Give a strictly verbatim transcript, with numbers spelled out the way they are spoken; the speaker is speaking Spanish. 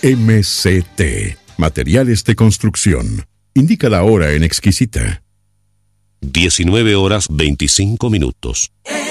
M C T, Materiales de Construcción. Indica la hora en Exquisita. diecinueve horas veinticinco minutos.